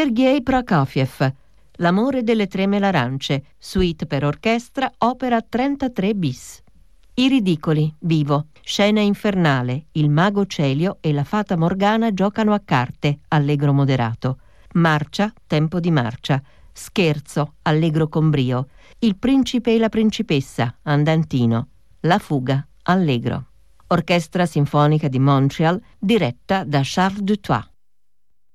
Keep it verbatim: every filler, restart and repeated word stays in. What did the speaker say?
Sergei Prokofiev, L'amore delle tre melarance, suite per orchestra, opera trentatré bis. I ridicoli, vivo, scena infernale, il mago Celio e la fata Morgana giocano a carte, allegro moderato. Marcia, tempo di marcia. Scherzo, allegro con brio. Il principe e la principessa, andantino. La fuga, allegro. Orchestra Sinfonica di Montreal, diretta da Charles Dutoit.